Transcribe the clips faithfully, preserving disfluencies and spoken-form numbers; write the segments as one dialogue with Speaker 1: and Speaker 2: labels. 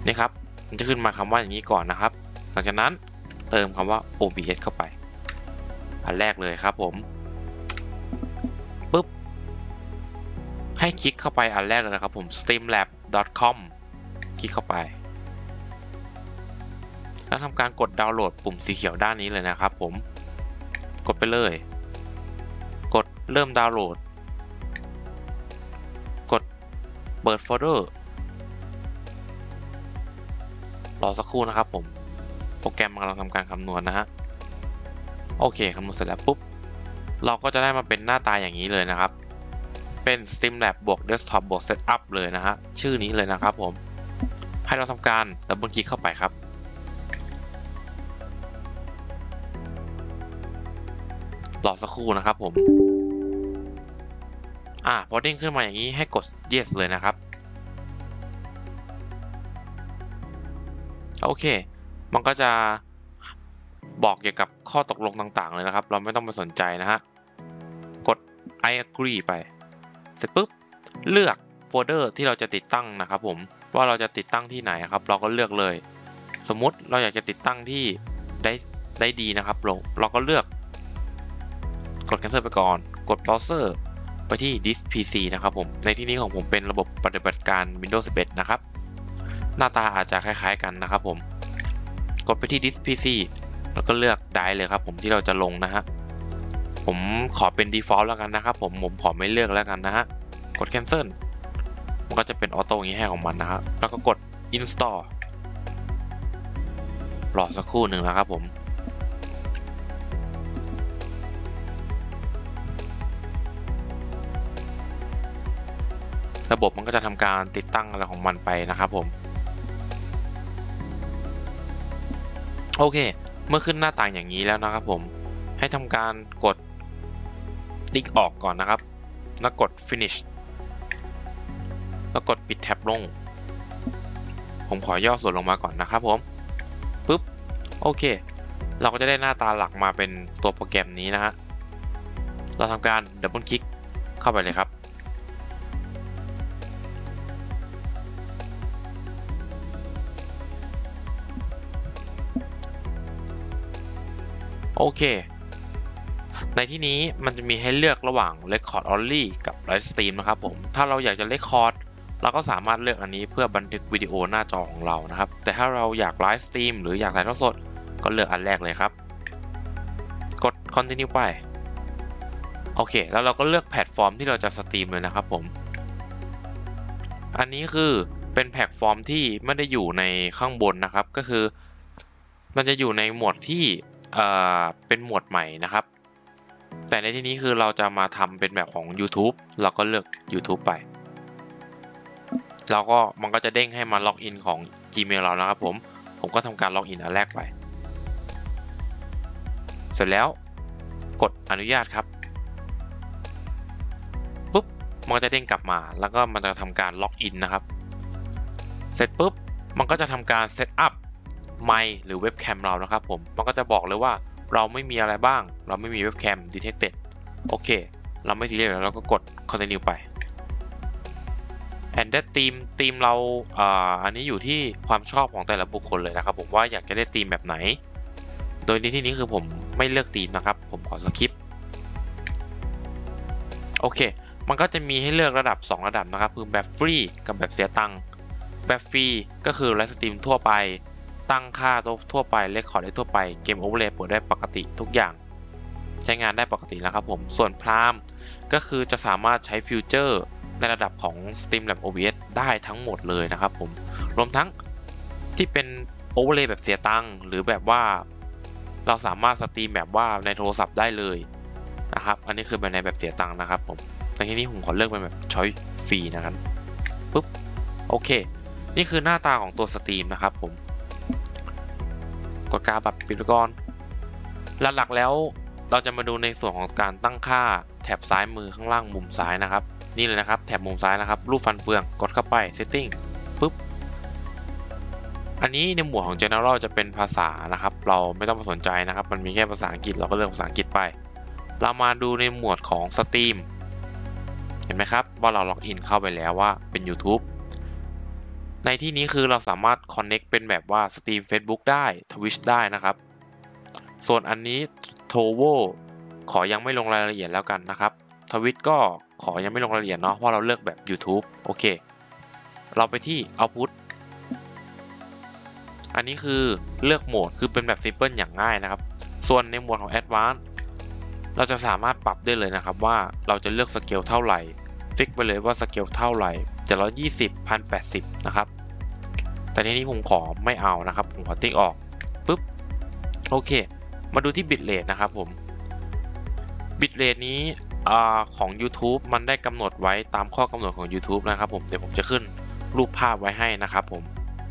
Speaker 1: นี่ครับมันจะขึ้นมาคำว่าอย่างนี้ก่อนนะครับหลังจากนั้นเติมคำว่า โอ บี เอส เข้าไปอันแรกเลยครับผมปุ๊บให้คลิกเข้าไปอันแรกเลยนะครับผม สตรีมแลบ ดอท คอม คลิกเข้าไปแล้วทำการกดดาวน์โหลดปุ่มสีเขียวด้านนี้เลยนะครับผมกดไปเลยกดเริ่มดาวน์โหลดกดเปิดโฟลเดอร์รอสักครู่นะครับผมโปรแกรมกำลังทำการคำนวณนะฮะโอเคคำนวณเสร็จแล้วปุ๊บเราก็จะได้มาเป็นหน้าตาอย่างนี้เลยนะครับเป็น Streamlab บวก Desktop บวก Setup เลยนะฮะชื่อนี้เลยนะครับผมให้เราทำการดับเบิลคลิกเข้าไปครับรอสักครู่นะครับผมอ่าพอเด้งขึ้นมาอย่างนี้ให้กด yes เลยนะครับโอเคมันก็จะบอกเกี่ยวกับข้อตกลงต่างๆเลยนะครับเราไม่ต้องไปสนใจนะฮะกด I agree ไปเสร็จปุ๊บเลือกโฟลเดอร์ที่เราจะติดตั้งนะครับผมว่าเราจะติดตั้งที่ไหนครับเราก็เลือกเลยสมมุติเราอยากจะติดตั้งที่ได้ได้ดีนะครับเราเราก็เลือกกด cancel ไปก่อนกด browser ไปที่ disk พี ซี นะครับผมในที่นี้ของผมเป็นระบบปฏิบัติการ Windows สิบเอ็ด นะครับหน้าตาอาจจะคล้ายๆกันนะครับผมกดไปที่ disk พี ซี แล้วก็เลือกได้เลยครับผมที่เราจะลงนะฮะผมขอเป็น default แล้วกันนะครับผมผมขอไม่เลือกแล้วกันนะฮะกด cancel มันก็จะเป็นออโต้อย่างนี้ให้ของมันนะครับแล้วก็กด install รอสักครู่หนึ่งนะครับผมระบบมันก็จะทำการติดตั้งอะไรของมันไปนะครับผมโอเคเมื่อขึ้นหน้าต่างอย่างนี้แล้วนะครับผมให้ทำการกดติ๊กออกก่อนนะครับแล้วกด finish แล้วกดปิดแท็บลงผมขอย่อส่วนลงมาก่อนนะครับผมปุ๊บโอเคเราก็จะได้หน้าตาหลักมาเป็นตัวโปรแกรมนี้นะฮะเราทำการดับเบิลคลิกเข้าไปเลยครับโอเคในที่นี้มันจะมีให้เลือกระหว่าง Record Only กับ Live Stream นะครับผมถ้าเราอยากจะ Record เราก็สามารถเลือกอันนี้เพื่อบันทึกวิดีโอหน้าจอของเรานะครับแต่ถ้าเราอยาก Live Stream หรืออยากถ่ายทอดสดก็เลือกอันแรกเลยครับกด Continue ไปโอเคแล้วเราก็เลือกแพลตฟอร์มที่เราจะสตรีมเลยนะครับผมอันนี้คือเป็นแพลตฟอร์มที่ไม่ได้อยู่ในข้างบนนะครับก็คือมันจะอยู่ในหมวดที่เอ่อเป็นหมวดใหม่นะครับแต่ในที่นี้คือเราจะมาทำเป็นแบบของ YouTube เราก็เลือก YouTube ไปเราก็มันก็จะเด้งให้มาล็อกอินของ Gmail เรานะครับผมผมก็ทำการล็อกอินอันแรกไปเสร็จแล้วกดอนุญาตครับปุ๊บมันก็จะเด้งกลับมาแล้วก็มันจะทำการล็อกอินนะครับเสร็จปุ๊บมันก็จะทำการเซตอัพไมค์หรือเว็บแคมเรานะครับผมมันก็จะบอกเลยว่าเราไม่มีอะไรบ้างเราไม่มีเว็บแคม detected โอเคเราไม่ซีเรียสแล้วเราก็กด continue ไป and that theme ธีมเราอ่าอันนี้อยู่ที่ความชอบของแต่ละบุคคลเลยนะครับผมว่าอยากจะได้ธีมแบบไหนโดยในที่นี้คือผมไม่เลือกธีมนะครับผมขอสคิปโอเคมันก็จะมีให้เลือกระดับสองระดับนะครับคือแบบฟรีกับแบบเสียตังค์แบบฟรีก็คือไลฟ์สตรีมทั่วไปตั้งค่าทั่วไปเรคคอร์ดได้ทั่วไปเกมโอเวอร์เลย์เปิดได้ปกติทุกอย่างใช้งานได้ปกติแล้วครับผมส่วนพรามก็คือจะสามารถใช้ฟิวเจอร์ในระดับของ Streamlab โอ บี เอส ได้ทั้งหมดเลยนะครับผมรวมทั้งที่เป็นโอเวอร์เลย์แบบเสียตังค์หรือแบบว่าเราสามารถสตรีมแบบว่าในโทรศัพท์ได้เลยนะครับอันนี้คือเป็นในแบบเสียตังค์นะครับผมแต่ทีนี้ผมขอเลือกเป็นแบบช้อยฟรีนะครับปุ๊บโอเคนี่คือหน้าตาของตัวสตรีมนะครับผมกดกาบัตรปิดก่อนหลักๆแล้วเราจะมาดูในส่วนของการตั้งค่าแถบซ้ายมือข้างล่างมุมซ้ายนะครับนี่เลยนะครับแถบมุมซ้ายนะครับรูปฟันเฟืองกดเข้าไป setting ปุ๊บอันนี้ในหมวดของ general จะเป็นภาษานะครับเราไม่ต้องมาสนใจนะครับมันมีแค่ภาษาอังกฤษเราก็เลือกภาษาอังกฤษไปเรามาดูในหมวดของสตรีมเห็นไหมครับว่าเราล็อกอินเข้าไปแล้วว่าเป็น YouTube ในที่นี้คือเราสามารถ connect เป็นแบบว่าสตรีม Facebook ได้ Twitch ได้นะครับส่วนอันนี้ Trovo ขอยังไม่ลงรายละเอียดแล้วกันนะครับ Twitch ก็ขอยังไม่ลงรายละเอียดเนาะเพราะเราเลือกแบบ YouTube โอเคเราไปที่ Output อันนี้คือเลือกโหมดคือเป็นแบบ Simple อย่างง่ายนะครับส่วนในโหมดของ Advanced เราจะสามารถปรับได้เลยนะครับว่าเราจะเลือกสเกลเท่าไหร่ฟิกไปเลยว่าสเกลเท่าไหร่เจ็ดร้อยยี่สิบ หนึ่งพันแปดสิบนะครับแต่ทีนี้ผมขอไม่เอานะครับผมขอติ๊กออกปุ๊บโอเคมาดูที่ bitrate นะครับผม bitrate นี้ของ YouTube มันได้กำหนดไว้ตามข้อกำหนดของ YouTube นะครับผมเดี๋ยวผมจะขึ้นรูปภาพไว้ให้นะครับผม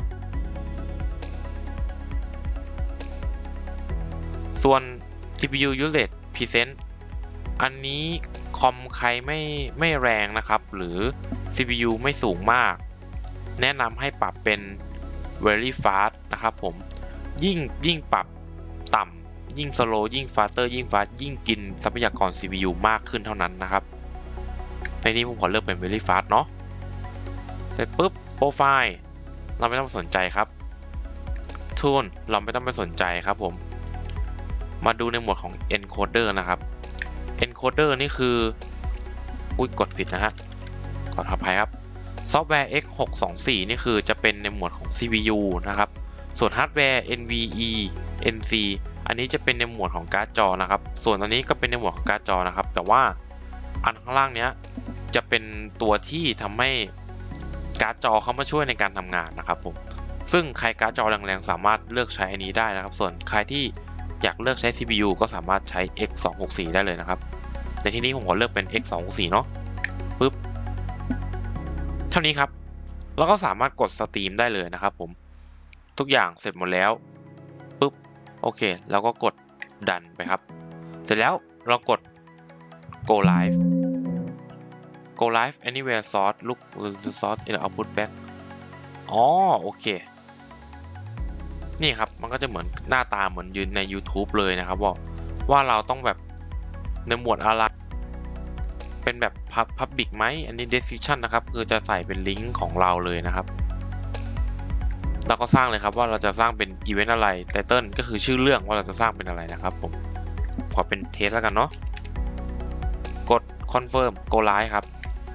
Speaker 1: ส่วน ซี พี ยู Usage Present อันนี้คอมใครไม่ไม่แรงนะครับหรือ ซี พี ยู ไม่สูงมากแนะนำให้ปรับเป็น Very Fast นะครับผมยิ่งยิ่งปรับต่ำยิ่ง slow ยิ่ง faster ยิ่ง fast ยิ่งกินทรัพยากร ซี พี ยู มากขึ้นเท่านั้นนะครับในนี้ผมขอเลือกเป็น Very Fast เนาะเสร็จปุ๊บ Profile เราไม่ต้องสนใจครับ Tune เราไม่ต้องไปสนใจครับผมมาดูในหมวดของ encoder นะครับ encoder นี่คืออุ้ยกดผิดนะฮะขออภัยครับซอฟต์แวร์ เอ็กซ์ หกสองสี่ นี่คือจะเป็นในหมวดของ ซี พี ยู นะครับส่วนฮาร์ดแวร์ เอ็น วี อี เอ็น ซี อันนี้จะเป็นในหมวดของการ์ดจอนะครับส่วนอันนี้ก็เป็นในหมวดของการ์ดจอนะครับแต่ว่าอันข้างล่างเนี้ยจะเป็นตัวที่ทำให้การ์ดจอเข้ามาช่วยในการทำงานนะครับผมซึ่งใครการ์ดจอแรงๆสามารถเลือกใช้อันนี้ได้นะครับส่วนใครที่อยากเลือกใช้ ซี พี ยู ก็สามารถใช้ เอ็กซ์ สองหกสี่ ได้เลยนะครับในที่นี้ผมขอเลือกเป็น เอ็กซ์ สองหกสี่ เนาะปึ๊บเท่านี้ครับเราก็สามารถกดสตรีมได้เลยนะครับผมทุกอย่างเสร็จหมดแล้วปึ๊บโอเคแล้วก็กดดันไปครับเสร็จแล้วเรากด go live go live anywhere source look source in output back อ๋อโอเคนี่ครับมันก็จะเหมือนหน้าตาเหมือนยืนใน YouTube เลยนะครับว่าว่าเราต้องแบบในหมวดอะไรเป็นแบบ Public ไหมอันนี้ Decision นะครับคือจะใส่เป็นลิงก์ของเราเลยนะครับเราก็สร้างเลยครับว่าเราจะสร้างเป็น Event อะไร Title ก็คือชื่อเรื่องว่าเราจะสร้างเป็นอะไรนะครับผมขอเป็นเทสแล้วกันเนาะกด Confirm Go Live ครับ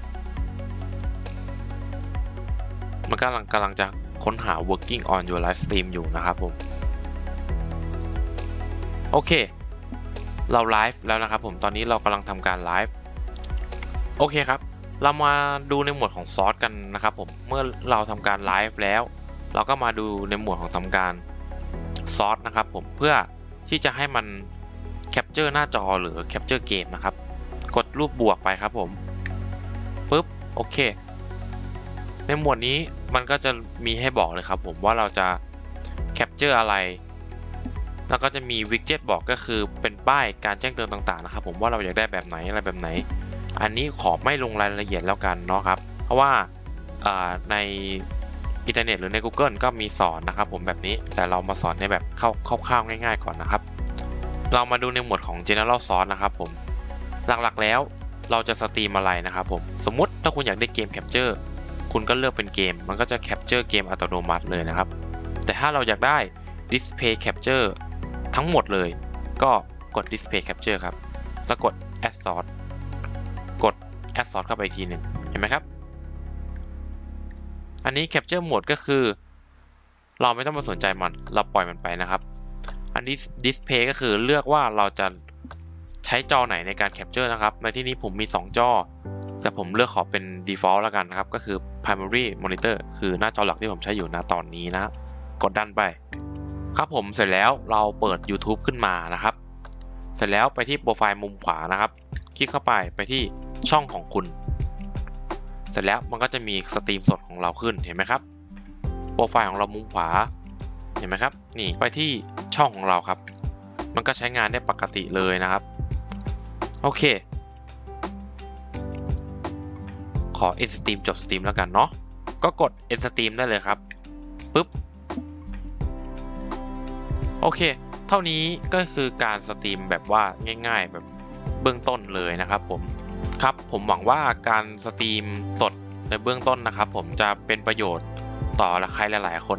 Speaker 1: มันกำลังกำลังจะค้นหา working on your live stream อยู่นะครับผมโอเคเราไลฟ์แล้วนะครับผมตอนนี้เรากำลังทำการไลฟ์โอเคครับเรามาดูในหมวดของซอสกันนะครับผมเมื่อเราทำการไลฟ์แล้วเราก็มาดูในหมวดของทำการซอสนะครับผมเพื่อที่จะให้มันแคปเจอร์หน้าจอหรือแคปเจอร์เกมนะครับกดรูปบวกไปครับผมปึ๊บโอเคในหมวดนี้มันก็จะมีให้บอกเลยครับผมว่าเราจะแคปเจอร์อะไรแล้วก็จะมีวิดเจ็ตบอกก็คือเป็นป้ายการแจ้งเตือนต่างๆนะครับผมว่าเราอยากได้แบบไหนอะไรแบบไหนอันนี้ขอไม่ลงรายละเอียดแล้วกันเนาะครับเพราะว่าในอินเทอร์เน็ตหรือใน Google ก็มีสอนนะครับผมแบบนี้แต่เรามาสอนในแบบคร่าวๆง่ายๆก่อนนะครับเรามาดูในหมวดของ General Source นะครับผมหลักๆแล้วเราจะสตรีมอะไรนะครับผมสมมุติถ้าคุณอยากได้เกมแคปเจอร์คุณก็เลือกเป็นเกมมันก็จะแคปเจอร์เกมอัตโนมัติเลยนะครับแต่ถ้าเราอยากได้ Display Capture ทั้งหมดเลยก็กด Display Capture ครับแล้วกด Add Source กด Add Source เข้าไปอีกทีหนึ่งเห็นไหมครับอันนี้ Capture Mode ก็คือเราไม่ต้องมาสนใจมันเราปล่อยมันไปนะครับอันนี้ Display ก็คือเลือกว่าเราจะใช้จอไหนในการ Capture นะครับในที่นี้ผมมีสองจอแต่ผมเลือกขอเป็น Default แล้วกันนะครับก็คือ Primary Monitor คือหน้าจอหลักที่ผมใช้อยู่ณตอนนี้นะกดดันไปครับผมเสร็จแล้วเราเปิด YouTube ขึ้นมานะครับเสร็จแล้วไปที่โปรไฟล์มุมขวานะครับคลิกเข้าไปไปที่ช่องของคุณเสร็จแล้วมันก็จะมีสตรีมสดของเราขึ้นเห็นไหมครับโปรไฟล์ของเรามุมขวาเห็นไหมครับนี่ไปที่ช่องของเราครับมันก็ใช้งานได้ปกติเลยนะครับโอเคขอ end stream จบสตรีมแล้วกันเนาะก็กด end stream ได้เลยครับปึ๊บโอเคเท่านี้ก็คือการสตรีมแบบว่าง่ายๆแบบเบื้องต้นเลยนะครับผมครับผมหวังว่าการสตรีมสดในเบื้องต้นนะครับผมจะเป็นประโยชน์ต่อละใครหลายๆคน